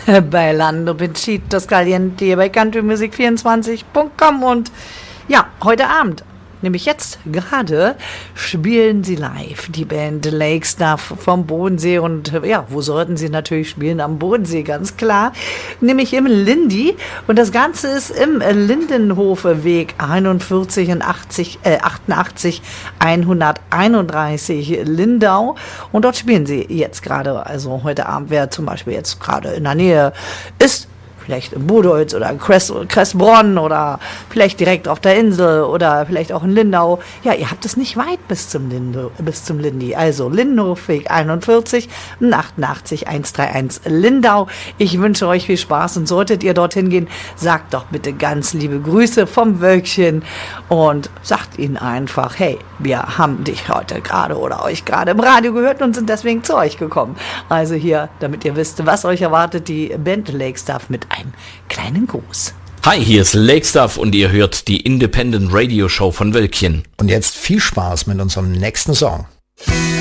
Bailando Benchitos Caliente hier bei countrymusic24.com und ja, heute Abend, nämlich jetzt gerade, spielen sie live, die Band Lake Stuff vom Bodensee und ja, wo sollten sie natürlich spielen? Am Bodensee, ganz klar, nämlich im Lindy und das Ganze ist im Lindenhofeweg 41 und 88 131 Lindau und dort spielen sie jetzt gerade, also heute Abend, wer zum Beispiel jetzt gerade in der Nähe ist, vielleicht in Buchholz oder Kressbronn oder vielleicht direkt auf der Insel oder vielleicht auch in Lindau. Ja, ihr habt es nicht weit bis zum Lindy. Also Lindenhofweg 41 88 131 Lindau. Ich wünsche euch viel Spaß und solltet ihr dorthin gehen, sagt doch bitte ganz liebe Grüße vom Wölkchen und sagt ihnen einfach, hey, wir haben dich heute gerade oder euch gerade im Radio gehört und sind deswegen zu euch gekommen. Also hier, damit ihr wisst, was euch erwartet, die Band Lake Stuff mit einem kleinen Gruß. Hi, hier ist Lake Stuff und ihr hört die Independent Radio Show von Wölkchen. Und jetzt viel Spaß mit unserem nächsten Song.